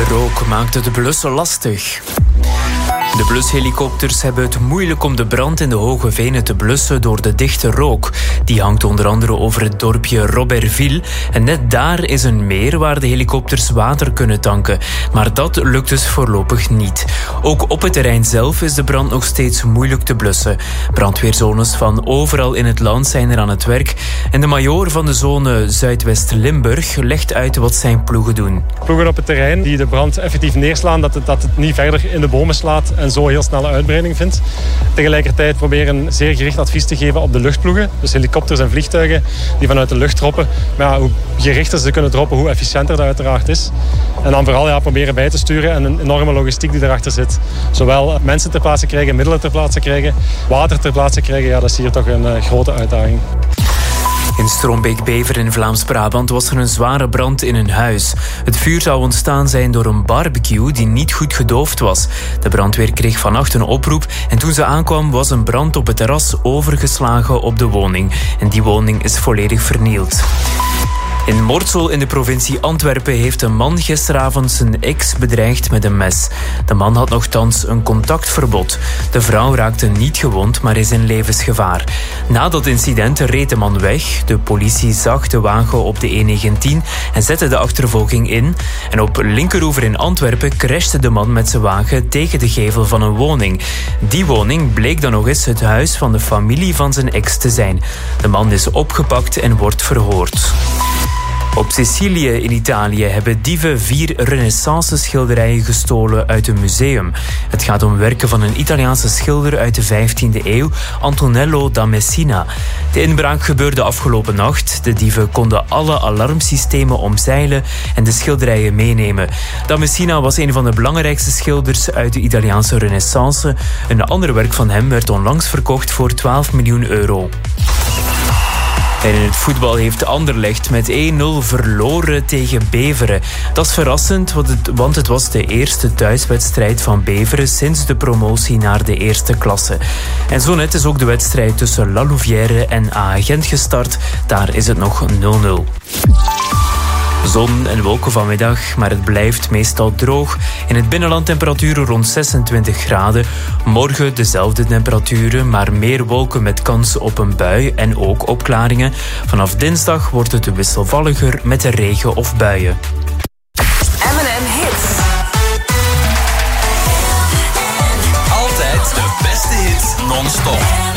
Rook maakt het blussen lastig. De blushelikopters hebben het moeilijk om de brand in de Hoge Venen te blussen door de dichte rook. Die hangt onder andere over het dorpje Robertville. En net daar is een meer waar de helikopters water kunnen tanken. Maar dat lukt dus voorlopig niet. Ook op het terrein zelf is de brand nog steeds moeilijk te blussen. Brandweerzones van overal in het land zijn er aan het werk. En de majoor van de zone Zuidwest-Limburg legt uit wat zijn ploegen doen. Ploegen op het terrein die de brand effectief neerslaan, dat het niet verder in de bomen slaat en zo heel snelle uitbreiding vindt. Tegelijkertijd proberen zeer gericht advies te geven op de luchtploegen. Dus helikopters en vliegtuigen die vanuit de lucht droppen. Maar ja, hoe gerichter ze kunnen droppen, hoe efficiënter dat uiteraard is. En dan vooral proberen bij te sturen en een enorme logistiek die erachter zit. Zowel mensen ter plaatse krijgen, middelen ter plaatse krijgen, water ter plaatse krijgen. Ja, dat is hier toch een grote uitdaging. In Strombeek-Beveren in Vlaams-Brabant was er een zware brand in een huis. Het vuur zou ontstaan zijn door een barbecue die niet goed gedoofd was. De brandweer kreeg vannacht een oproep en toen ze aankwam was een brand op het terras overgeslagen op de woning. En die woning is volledig vernield. In Mortsel in de provincie Antwerpen heeft een man gisteravond zijn ex bedreigd met een mes. De man had nochtans een contactverbod. De vrouw raakte niet gewond, maar is in levensgevaar. Na dat incident reed de man weg. De politie zag de wagen op de E19 en zette de achtervolging in. En op Linkeroever in Antwerpen crashte de man met zijn wagen tegen de gevel van een woning. Die woning bleek dan nog eens het huis van de familie van zijn ex te zijn. De man is opgepakt en wordt verhoord. Op Sicilië in Italië hebben dieven 4 renaissance-schilderijen gestolen uit een museum. Het gaat om werken van een Italiaanse schilder uit de 15e eeuw, Antonello da Messina. De inbraak gebeurde afgelopen nacht. De dieven konden alle alarmsystemen omzeilen en de schilderijen meenemen. Da Messina was een van de belangrijkste schilders uit de Italiaanse renaissance. Een ander werk van hem werd onlangs verkocht voor €12 miljoen. En in het voetbal heeft Anderlecht met 1-0 verloren tegen Beveren. Dat is verrassend, want het was de eerste thuiswedstrijd van Beveren sinds de promotie naar de eerste klasse. En zo net is ook de wedstrijd tussen La Louvière en AA Gent gestart. Daar is het nog 0-0. Zon en wolken vanmiddag, maar het blijft meestal droog. In het binnenland temperaturen rond 26 graden. Morgen dezelfde temperaturen, maar meer wolken met kans op een bui en ook opklaringen. Vanaf dinsdag wordt het wisselvalliger met regen of buien. M&M Hits. Altijd de beste hits non-stop.